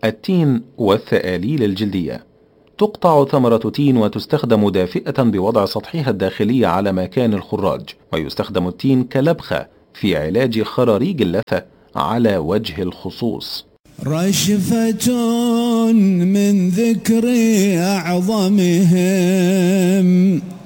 التين والثآليل الجلدية. تقطع ثمرة تين وتستخدم دافئة بوضع سطحها الداخلي على مكان الخراج، ويستخدم التين كلبخة في علاج خراريج اللثة على وجه الخصوص. رشفة من ذكر أعظمهم